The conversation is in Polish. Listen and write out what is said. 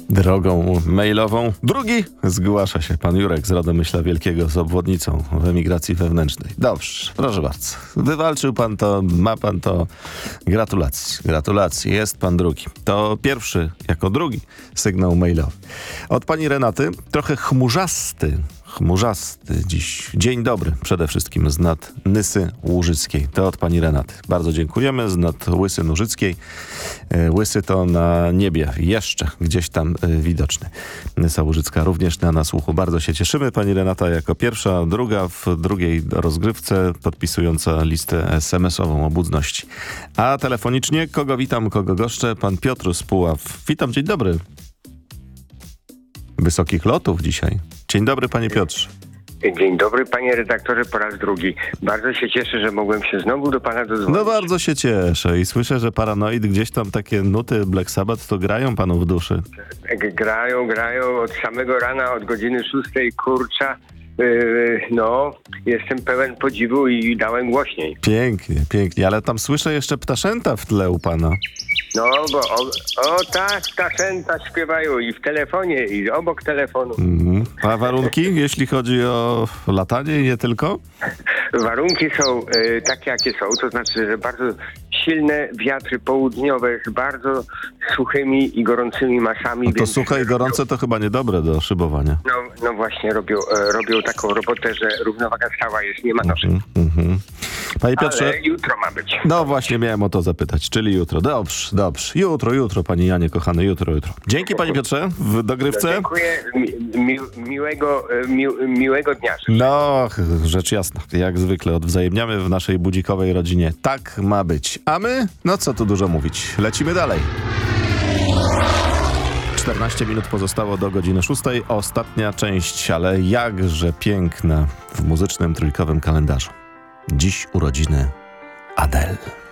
drogą mailową. Drugi zgłasza się pan Jurek z Radomyśla Wielkiego z obwodnicą w emigracji wewnętrznej. Dobrze, proszę bardzo. Wywalczył pan to, ma pan to. Gratulacje. Jest pan drugi. To pierwszy, jako drugi sygnał mailowy. Od pani Renaty, trochę chmurzasty dziś. Dzień dobry przede wszystkim z nad Nysy Łużyckiej. To od pani Renaty. Bardzo dziękujemy. Z nad Łysy Nużyckiej. Łysy to na niebie. Jeszcze gdzieś tam widoczny. Nysa Łużycka również na nasłuchu. Bardzo się cieszymy. Pani Renata jako pierwsza, druga w drugiej rozgrywce podpisująca listę SMS-ową obudności. A telefonicznie kogo witam, kogo goszczę? Pan Piotr z Puław. Witam, dzień dobry. Wysokich lotów dzisiaj. Dzień dobry, panie Piotrze. Dzień dobry, panie redaktorze, po raz drugi. Bardzo się cieszę, że mogłem się znowu do pana dodzwonić. No bardzo się cieszę i słyszę, że Paranoid gdzieś tam takie nuty Black Sabbath to grają panu w duszy. Grają od samego rana, od godziny 6, kurcza. Jestem pełen podziwu i dałem głośniej. Pięknie, ale tam słyszę jeszcze ptaszęta w tle u pana. No, bo tak, ptaszęta śpiewają i w telefonie, i obok telefonu. A warunki, jeśli chodzi o latanie i nie tylko? Warunki są takie, jakie są, to znaczy, że bardzo silne wiatry południowe z bardzo suchymi i gorącymi masami. No to suche i gorące to chyba niedobre do szybowania. No właśnie, robią taką robotę, że równowaga stała jest, nie ma noszenia. Panie Piotrze, ale jutro ma być. No właśnie, miałem o to zapytać, czyli jutro. Dobrze. Jutro, panie Janie, kochany, jutro. Dzięki, panie Piotrze, w dogrywce. No, dziękuję, miłego dnia. No, rzecz jasna, jak zwykle odwzajemniamy w naszej budzikowej rodzinie. Tak ma być. A my? No co tu dużo mówić. Lecimy dalej. 14 minut pozostało do godziny 6. Ostatnia część, ale jakże piękna w muzycznym trójkowym kalendarzu. Dziś urodziny Adele.